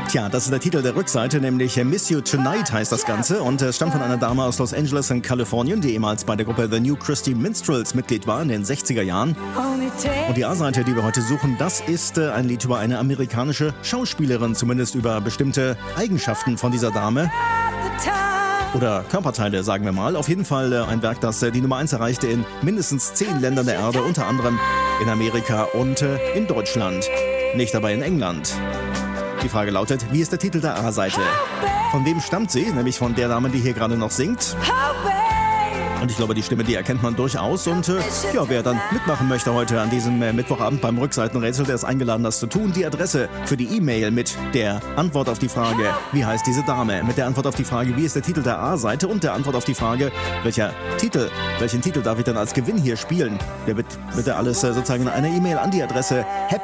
Tja, das ist der Titel der Rückseite, nämlich Miss You Tonight heißt das Ganze und es stammt von einer Dame aus Los Angeles in Kalifornien, die ehemals bei der Gruppe The New Christy Minstrels Mitglied war in den 60er Jahren. Und die A-Seite, die wir heute suchen, das ist ein Lied über eine amerikanische Schauspielerin, zumindest über bestimmte Eigenschaften von dieser Dame. Oder Körperteile, sagen wir mal. Auf jeden Fall ein Werk, das die Nummer 1 erreichte in mindestens 10 Ländern der Erde, unter anderem in Amerika und in Deutschland. Nicht aber in England. Die Frage lautet, wie ist der Titel der A-Seite? Von wem stammt sie? Nämlich von der Dame, die hier gerade noch singt. Und ich glaube, die Stimme, die erkennt man durchaus. Und wer dann mitmachen möchte heute an diesem Mittwochabend beim Rückseitenrätsel, der ist eingeladen, das zu tun. Die Adresse für die E-Mail mit der Antwort auf die Frage, wie heißt diese Dame? Mit der Antwort auf die Frage, wie ist der Titel der A-Seite? Und der Antwort auf die Frage, welchen Titel darf ich dann als Gewinn hier spielen? Der wird bitte alles sozusagen in einer E-Mail an die Adresse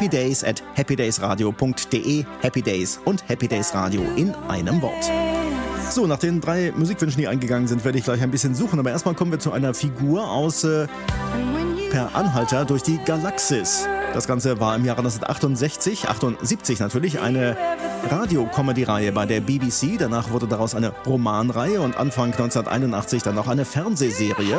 happydays@happydaysradio.de. Happy Days und Happy Days Radio in einem Wort. So, nach den 3 Musikwünschen, die eingegangen sind, werde ich gleich ein bisschen suchen. Aber erstmal kommen wir zu einer Figur aus Per Anhalter durch die Galaxis. Das Ganze war im Jahre 1978 natürlich, eine Radio-Comedy-Reihe bei der BBC. Danach wurde daraus eine Romanreihe und Anfang 1981 dann noch eine Fernsehserie.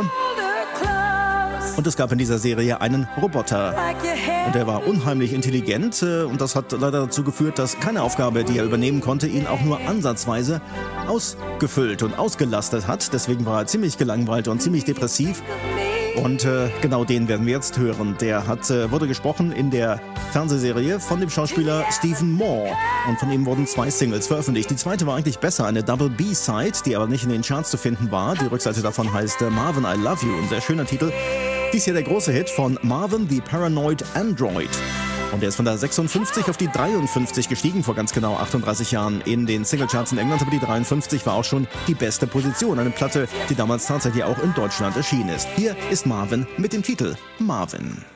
Und es gab in dieser Serie einen Roboter. Und der war unheimlich intelligent und das hat leider dazu geführt, dass keine Aufgabe, die er übernehmen konnte, ihn auch nur ansatzweise ausgefüllt und ausgelastet hat. Deswegen war er ziemlich gelangweilt und ziemlich depressiv. Und genau den werden wir jetzt hören. Der wurde gesprochen in der Fernsehserie von dem Schauspieler Stephen Moore. Und von ihm wurden 2 Singles veröffentlicht. Die zweite war eigentlich besser, eine Double B-Side, die aber nicht in den Charts zu finden war. Die Rückseite davon heißt Marvin, I Love You. Ein sehr schöner Titel. Dies hier der große Hit von Marvin the Paranoid Android. Und der ist von der 56 auf die 53 gestiegen, vor ganz genau 38 Jahren in den Singlecharts in England. Aber die 53 war auch schon die beste Position. Eine Platte, die damals tatsächlich auch in Deutschland erschienen ist. Hier ist Marvin mit dem Titel Marvin.